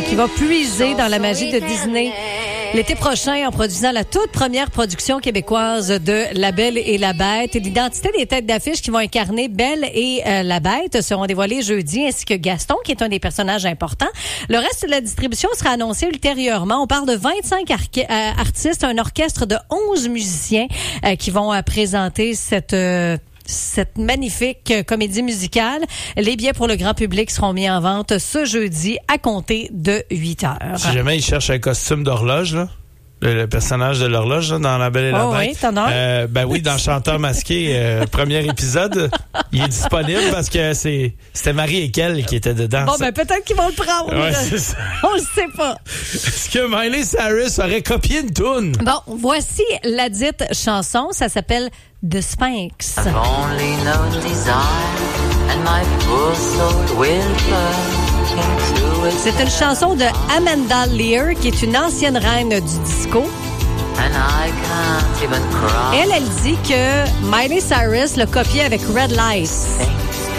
et qui va puiser dans la magie de Disney l'été prochain en produisant la toute première production québécoise de La Belle et la Bête. L'identité des têtes d'affiche qui vont incarner Belle et la Bête seront dévoilées jeudi, ainsi que Gaston, qui est un des personnages importants. Le reste de la distribution sera annoncé ultérieurement. On parle de 25 artistes, un orchestre de 11 musiciens qui vont présenter cette magnifique comédie musicale. Les billets pour le grand public seront mis en vente ce jeudi à compter de 8 heures. Si jamais ils cherchent un costume d'horloge, là, le personnage de l'horloge là, dans La Belle et la Bête. Oui, t'en as? Ben oui, dans Chanteur masqué, premier épisode, il est disponible parce que c'était Marie Ekel qui était dedans. Bon, ben peut-être qu'ils vont le prendre. Ouais, c'est ça. On le sait pas. Est-ce que Miley Cyrus aurait copié une toune? Bon, voici la dite chanson. Ça s'appelle The Sphinx. I've only known desire, and my poor soul will burn into a C'est une chanson de Amanda Lear, qui est une ancienne reine du disco. and I can't even cry. Elle dit que Miley Cyrus l'a copié avec Red Lights.